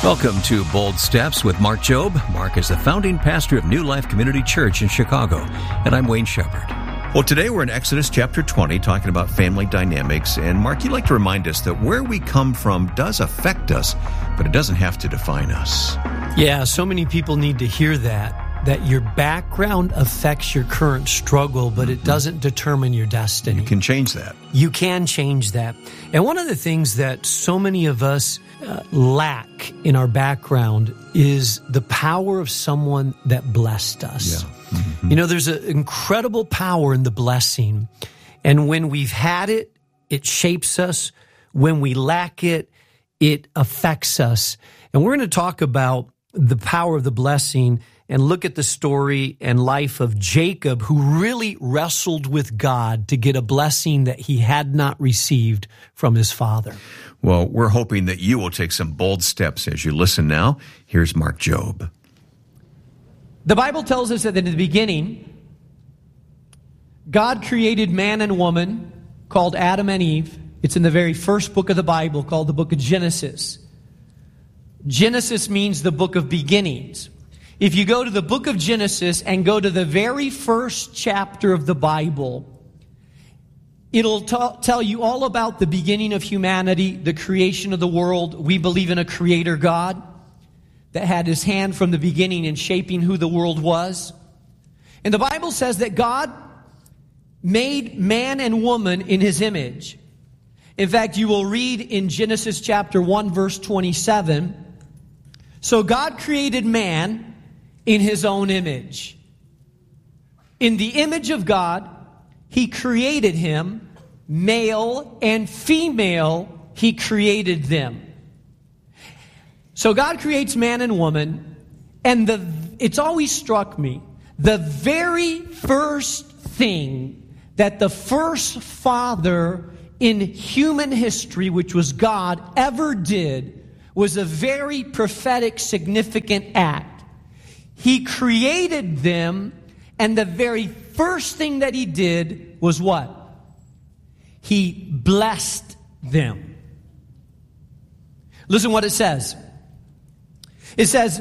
Welcome to Bold Steps with Mark Jobe. Mark is the founding pastor of New Life Community Church in Chicago, and I'm Wayne Shepherd. Well, today we're in Exodus chapter 20, talking about family dynamics. And Mark, you'd like to remind us that where we come from does affect us, but it doesn't have to define us. Yeah, so many people need to hear that your background affects your current struggle, but it doesn't determine your destiny. You can change that. You can change that. And one of the things that so many of us lack in our background is the power of someone that blessed us. Yeah. Mm-hmm. You know, there's an incredible power in the blessing. And when we've had it, it shapes us. When we lack it, it affects us. And we're going to talk about the power of the blessing and look at the story and life of Jacob, who really wrestled with God to get a blessing that he had not received from his father. Well, we're hoping that you will take some bold steps as you listen now. Here's Mark Jobe. The Bible tells us that in the beginning, God created man and woman called Adam and Eve. It's in the very first book of the Bible called the book of Genesis. Genesis means the book of beginnings. If you go to the book of Genesis and go to the very first chapter of the Bible, it'll tell you all about the beginning of humanity, the creation of the world. We believe in a creator God that had his hand from the beginning in shaping who the world was. And the Bible says that God made man and woman in his image. In fact, you will read in Genesis chapter 1, verse 27, so God created man in his own image. In the image of God, he created him, male and female, he created them. So God creates man and woman, and it's always struck me, the very first thing that the first father in human history, which was God, ever did was a very prophetic, significant act. He created them, and the very first thing that he did was what? He blessed them. Listen what it says. It says,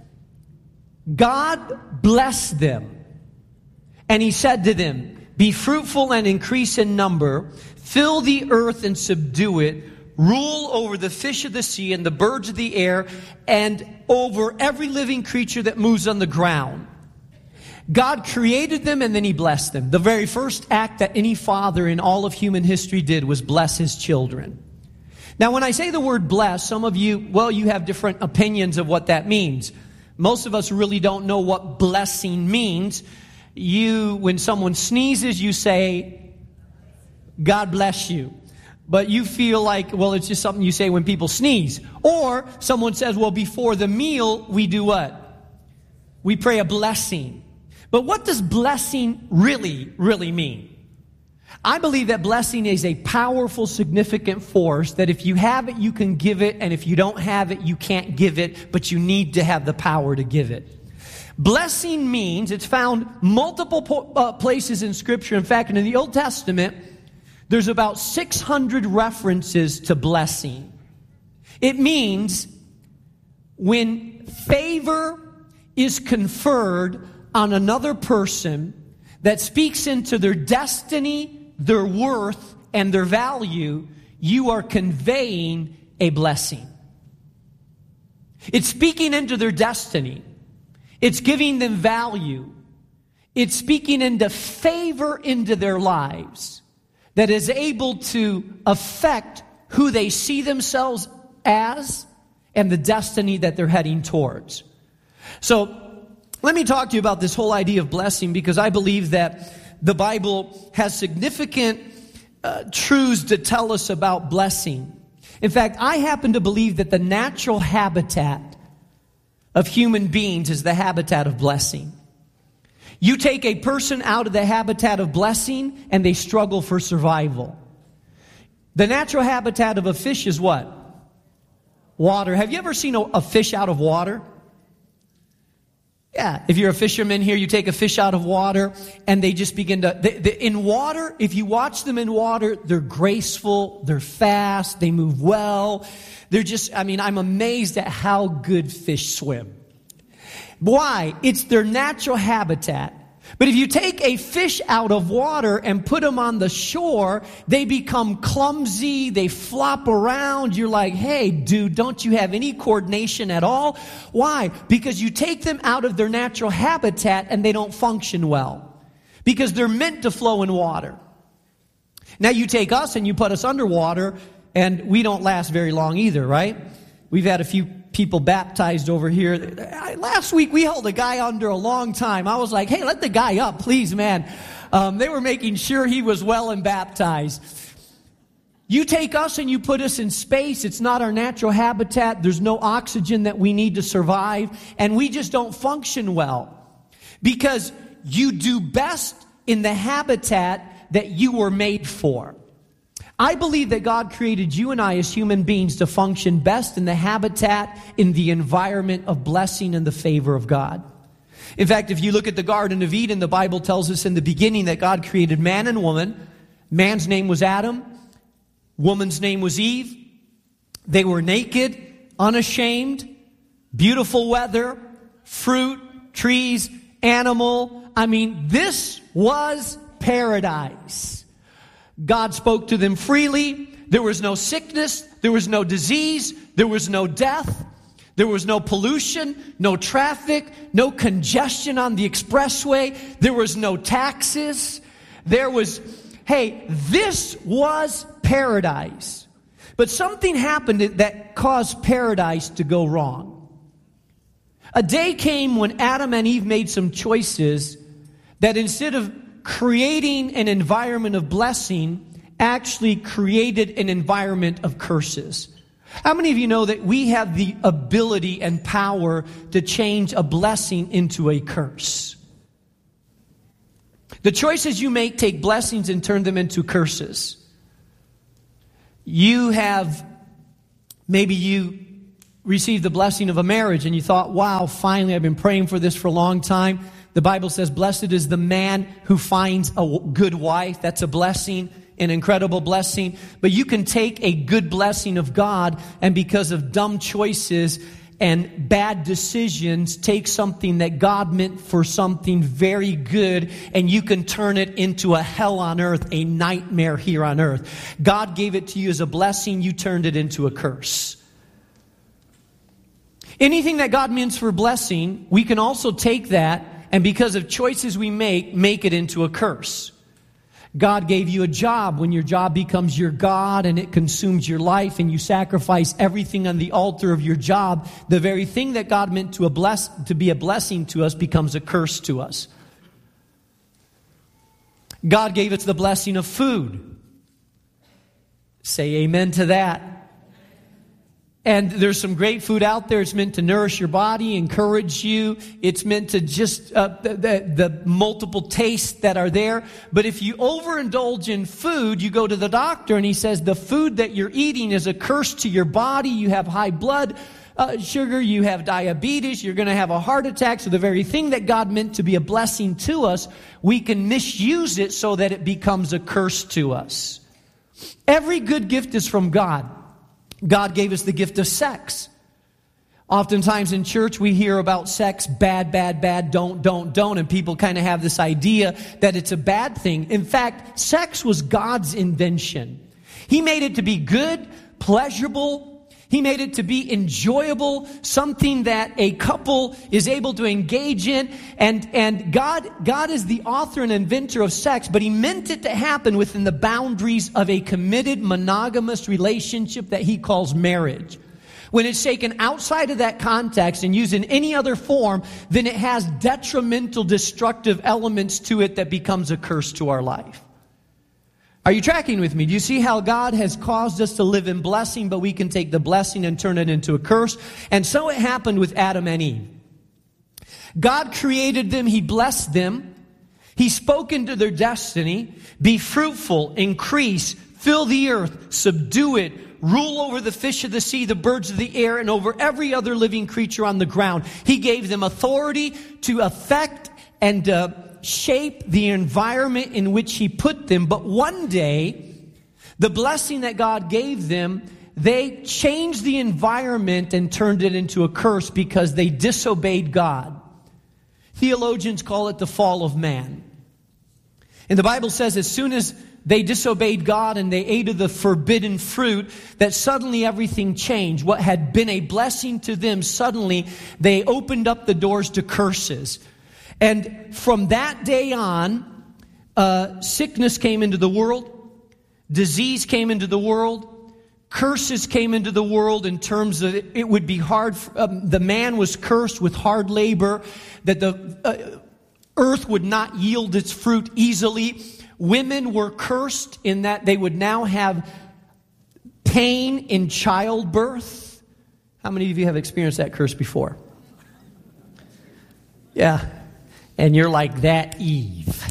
God blessed them, and he said to them, be fruitful and increase in number, fill the earth and subdue it, rule over the fish of the sea and the birds of the air, and over every living creature that moves on the ground. God created them, and then he blessed them. The very first act that any father in all of human history did was bless his children. Now, when I say the word bless, some of you, well, you have different opinions of what that means. Most of us really don't know what blessing means. When someone sneezes, you say, God bless you. But you feel like, well, it's just something you say when people sneeze. Or someone says, well, before the meal, we do what? We pray a blessing. But what does blessing really, really mean? I believe that blessing is a powerful, significant force that if you have it, you can give it. And if you don't have it, you can't give it. But you need to have the power to give it. Blessing means, it's found multiple places in Scripture. In fact, in the Old Testament, there's about 600 references to blessing. It means when favor is conferred on another person that speaks into their destiny, their worth, and their value, you are conveying a blessing. It's speaking into their destiny. It's giving them value. It's speaking into favor into their lives that is able to affect who they see themselves as and the destiny that they're heading towards. So let me talk to you about this whole idea of blessing, because I believe that the Bible has significant truths to tell us about blessing. In fact, I happen to believe that the natural habitat of human beings is the habitat of blessing. You take a person out of the habitat of blessing, and they struggle for survival. The natural habitat of a fish is what? Water. Have you ever seen a fish out of water? Yeah, if you're a fisherman here, you take a fish out of water and they just begin to, in water, if you watch them in water, they're graceful, they're fast, they move well. They're just, I'm amazed at how good fish swim. Why? It's their natural habitat. But if you take a fish out of water and put them on the shore, they become clumsy, they flop around. You're like, hey, dude, don't you have any coordination at all? Why? Because you take them out of their natural habitat and they don't function well. Because they're meant to flow in water. Now you take us and you put us underwater and we don't last very long either, right? We've had a few people baptized over here. Last week we held a guy under a long time. I was like, hey, let the guy up, please, man. They were making sure he was well and baptized. You take us and you put us in space. It's not our natural habitat. There's no oxygen that we need to survive. And we just don't function well. Because you do best in the habitat that you were made for. I believe that God created you and I as human beings to function best in the habitat, in the environment of blessing and the favor of God. In fact, if you look at the Garden of Eden, the Bible tells us in the beginning that God created man and woman. Man's name was Adam. Woman's name was Eve. They were naked, unashamed, beautiful weather, fruit, trees, animal. This was paradise. God spoke to them freely. There was no sickness. There was no disease. There was no death. There was no pollution, no traffic, no congestion on the expressway. There was no taxes. This was paradise. But something happened that caused paradise to go wrong. A day came when Adam and Eve made some choices that instead of creating an environment of blessing, actually created an environment of curses. How many of you know that we have the ability and power to change a blessing into a curse? The choices you make take blessings and turn them into curses. Maybe you received the blessing of a marriage and you thought, wow, finally, I've been praying for this for a long time. The Bible says, blessed is the man who finds a good wife. That's a blessing, an incredible blessing. But you can take a good blessing of God and because of dumb choices and bad decisions, take something that God meant for something very good and you can turn it into a hell on earth, a nightmare here on earth. God gave it to you as a blessing, you turned it into a curse. Anything that God means for blessing, we can also take that and because of choices we make it into a curse. God gave you a job. When your job becomes your God and it consumes your life and you sacrifice everything on the altar of your job, the very thing that God meant to be a blessing to us becomes a curse to us. God gave us the blessing of food. Say amen to that. And there's some great food out there. It's meant to nourish your body, encourage you. It's meant to just, the multiple tastes that are there. But if you overindulge in food, you go to the doctor and he says the food that you're eating is a curse to your body. You have high blood sugar, you have diabetes, you're going to have a heart attack. So the very thing that God meant to be a blessing to us, we can misuse it so that it becomes a curse to us. Every good gift is from God. God gave us the gift of sex. Oftentimes in church we hear about sex, bad, don't, and people kind of have this idea that it's a bad thing. In fact, sex was God's invention. He made it to be good, pleasurable. He made it to be enjoyable, something that a couple is able to engage in. And God is the author and inventor of sex, but He meant it to happen within the boundaries of a committed, monogamous relationship that He calls marriage. When it's taken outside of that context and used in any other form, then it has detrimental, destructive elements to it that becomes a curse to our life. Are you tracking with me? Do you see how God has caused us to live in blessing, but we can take the blessing and turn it into a curse? And so it happened with Adam and Eve. God created them. He blessed them. He spoke into their destiny. Be fruitful, increase, fill the earth, subdue it, rule over the fish of the sea, the birds of the air, and over every other living creature on the ground. He gave them authority to affect and shape the environment in which He put them. But one day, the blessing that God gave them, they changed the environment and turned it into a curse because they disobeyed God. Theologians call it the fall of man. And the Bible says as soon as they disobeyed God and they ate of the forbidden fruit, that suddenly everything changed. What had been a blessing to them, suddenly they opened up the doors to curses. And from that day on, sickness came into the world, disease came into the world, curses came into the world in terms of it would be hard. The man was cursed with hard labor, that the earth would not yield its fruit easily. Women were cursed in that they would now have pain in childbirth. How many of you have experienced that curse before? Yeah. And you're like, that Eve.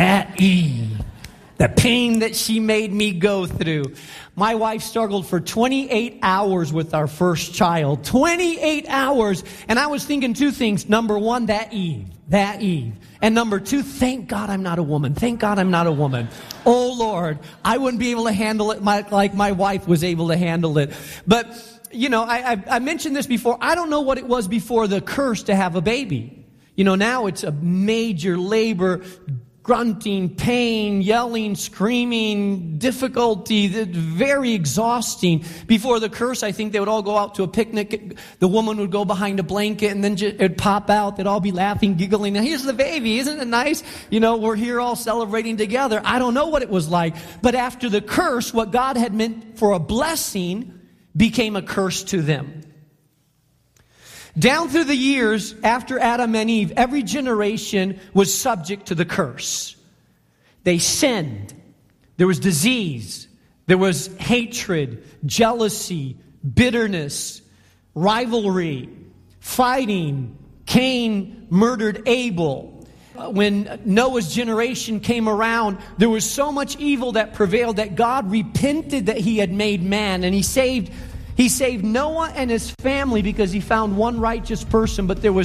The pain that she made me go through. My wife struggled for 28 hours with our first child. 28 hours. And I was thinking two things. Number one, that Eve. And number two, thank God I'm not a woman. Thank God I'm not a woman. Oh Lord, I wouldn't be able to handle it like my wife was able to handle it. But, you know, I mentioned this before. I don't know what it was before the curse to have a baby. You know, now it's a major labor, grunting, pain, yelling, screaming, difficulty, very exhausting. Before the curse, I think they would all go out to a picnic. The woman would go behind a blanket and then it'd pop out. They'd all be laughing, giggling. Now, here's the baby. Isn't it nice? You know, we're here all celebrating together. I don't know what it was like. But after the curse, what God had meant for a blessing became a curse to them. Down through the years, after Adam and Eve, every generation was subject to the curse. They sinned. There was disease. There was hatred, jealousy, bitterness, rivalry, fighting. Cain murdered Abel. When Noah's generation came around, there was so much evil that prevailed that God repented that He had made man, and He saved Noah and his family because He found one righteous person, but there was